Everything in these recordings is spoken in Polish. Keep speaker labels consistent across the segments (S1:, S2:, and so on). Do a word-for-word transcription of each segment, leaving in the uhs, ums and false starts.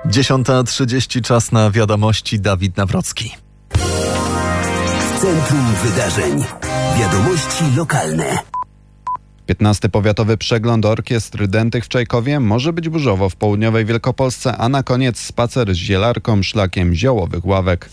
S1: dziesiąta trzydzieści, czas na wiadomości. Dawid Nawrocki.
S2: W centrum wydarzeń. Wiadomości lokalne.
S3: piętnasty Powiatowy Przegląd Orkiestr Dętych w Czajkowie może być burzowo w południowej Wielkopolsce, a na koniec spacer z zielarką szlakiem ziołowych ławek.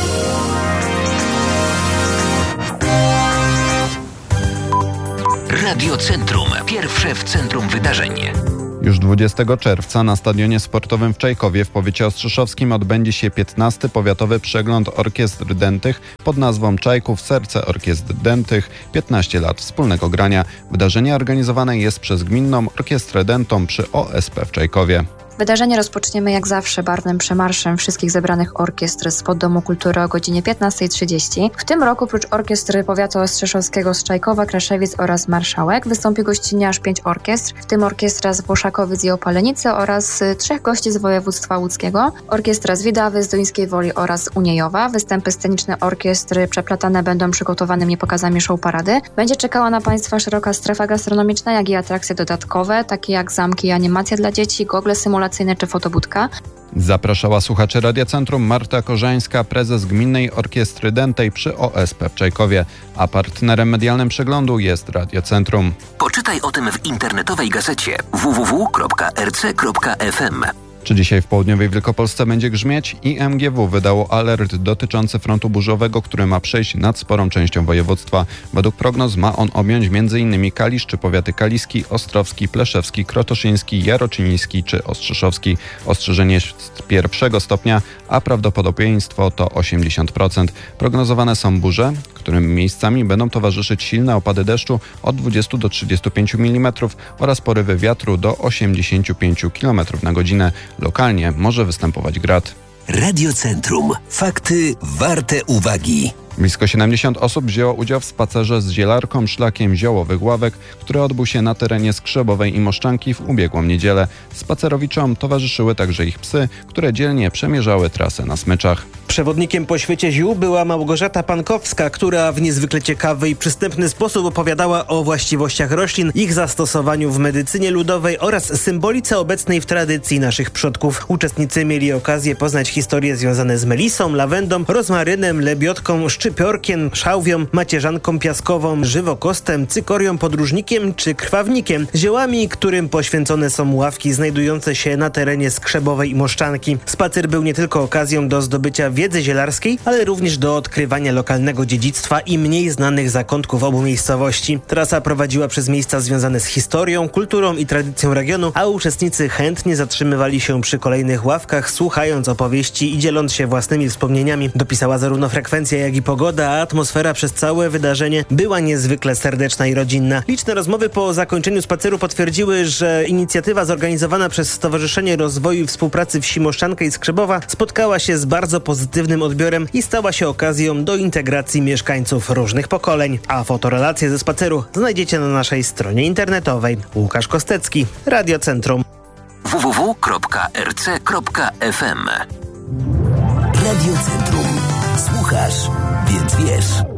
S2: Radio Centrum. Pierwsze w centrum wydarzeń.
S3: Już dwudziestego czerwca na Stadionie Sportowym w Czajkowie w powiecie ostrzeszowskim odbędzie się piętnasty Powiatowy Przegląd Orkiestr Dętych pod nazwą Czajków Serce Orkiestr Dętych. piętnaście lat wspólnego grania. Wydarzenie organizowane jest przez Gminną Orkiestrę Dętą przy O S P w Czajkowie.
S4: Wydarzenie rozpoczniemy jak zawsze barwnym przemarszem wszystkich zebranych orkiestr z Poddomu Kultury o godzinie piętnasta trzydzieści. W tym roku prócz orkiestry powiatu ostrzeszowskiego z Czajkowa, Kraszewic oraz Marszałek wystąpi gościnnie aż pięć orkiestr, w tym orkiestra z Włoszakowic i Opalenicy oraz trzech gości z województwa łódzkiego, orkiestra z Widawy, z Duńskiej Woli oraz Uniejowa. Występy sceniczne orkiestry przeplatane będą przygotowanymi pokazami show parady. Będzie czekała na Państwa szeroka strefa gastronomiczna, jak i atrakcje dodatkowe, takie jak zamki i animacja dla dzieci, gogle symulacyjne czy fotobudka.
S3: Zapraszała słuchaczy Radia Centrum Marta Korzańska, prezes Gminnej Orkiestry Dętej przy O S P w Czajkowie, a partnerem medialnym przeglądu jest Radio Centrum.
S2: Poczytaj o tym w internetowej gazecie w w w kropka r c kropka f m.
S3: Czy dzisiaj w południowej Wielkopolsce będzie grzmieć? I M G W wydało alert dotyczący frontu burzowego, który ma przejść nad sporą częścią województwa. Według prognoz ma on objąć m.in. Kalisz czy powiaty kaliski, ostrowski, pleszewski, krotoszyński, jarociński czy ostrzeszowski. Ostrzeżenie jest pierwszego stopnia, a prawdopodobieństwo to osiemdziesiąt procent. Prognozowane są burze, którym miejscami będą towarzyszyć silne opady deszczu od dwudziestu do trzydziestu pięciu milimetrów oraz porywy wiatru do osiemdziesięciu pięciu kilometrów na godzinę. Lokalnie może występować grad.
S2: Radio Centrum. Fakty warte uwagi.
S3: Blisko siedemdziesiąt osób wzięło udział w spacerze z zielarką szlakiem ziołowych ławek, który odbył się na terenie Skrzebowej i Moszczanki w ubiegłą niedzielę. Spacerowiczom towarzyszyły także ich psy, które dzielnie przemierzały trasę na smyczach.
S5: Przewodnikiem po świecie ziół była Małgorzata Pankowska, która w niezwykle ciekawy i przystępny sposób opowiadała o właściwościach roślin, ich zastosowaniu w medycynie ludowej oraz symbolice obecnej w tradycji naszych przodków. Uczestnicy mieli okazję poznać historie związane z melisą, lawendą, rozmarynem, lebiotką, szczypiorkiem, szałwią, macierzanką piaskową, żywokostem, cykorią, podróżnikiem czy krwawnikiem, ziołami, którym poświęcone są ławki znajdujące się na terenie Skrzebowej i Moszczanki. Spacer był nie tylko okazją do zdobycia wiedzy zielarskiej, ale również do odkrywania lokalnego dziedzictwa i mniej znanych zakątków obu miejscowości. Trasa prowadziła przez miejsca związane z historią, kulturą i tradycją regionu, a uczestnicy chętnie zatrzymywali się przy kolejnych ławkach, słuchając opowieści i dzieląc się własnymi wspomnieniami. Dopisała zarówno frekwencja, jak i pogoda, a atmosfera przez całe wydarzenie była niezwykle serdeczna i rodzinna. Liczne rozmowy po zakończeniu spaceru potwierdziły, że inicjatywa zorganizowana przez Stowarzyszenie Rozwoju i Współpracy Wsi Moszczanka i Skrzebowa spotkała się z bardzo pozytywnym odbiorem i stała się okazją do integracji mieszkańców różnych pokoleń. A fotorelacje ze spaceru znajdziecie na naszej stronie internetowej. Łukasz Kostecki, Radio Centrum.
S2: w w w kropka r c kropka f m. Radio Centrum. Słuchasz, więc wiesz.